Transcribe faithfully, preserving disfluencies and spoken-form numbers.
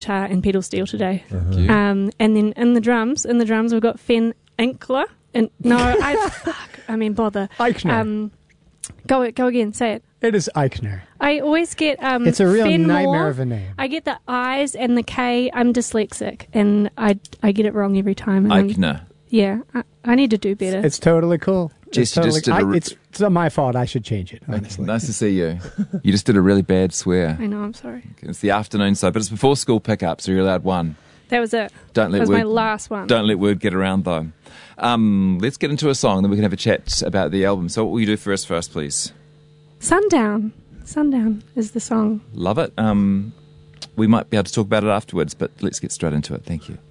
guitar and pedal steel today. Uh-huh. Um, and then in the drums, in the drums we've got Fen Inkler. And no, I fuck, I mean bother. Eichner. Um, go go again. Say it. It is Eichner. I always get um. It's a real Fenmore. nightmare of a name. I get the I's and the K. I'm dyslexic, and I I get it wrong every time. And I'm- Eichner. Yeah, I, I need to do better. It's totally cool. Jess, it's, you totally, just did a I, re- it's, it's not my fault. I should change it, honestly. Nice to see you. You just did a really bad swear. I know. I'm sorry. It's the afternoon side, but it's before school pickup, so you're allowed one. That was it. Don't let that was word, my last one. Don't let word get around, though. Um, let's get into a song, then we can have a chat about the album. So what will you do for us first, please? Sundown. Sundown is the song. Love it. Um, we might be able to talk about it afterwards, but let's get straight into it. Thank you.